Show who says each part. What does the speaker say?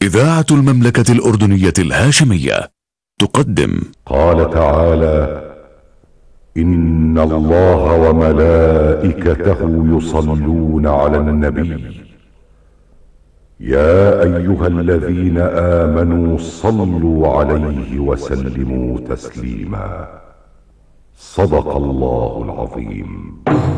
Speaker 1: إذاعة المملكة الأردنية الهاشمية تقدم.
Speaker 2: قال تعالى: إن الله وملائكته يصلون على النبي يا أيها الذين آمنوا صلوا عليه وسلموا تسليما. صدق الله العظيم.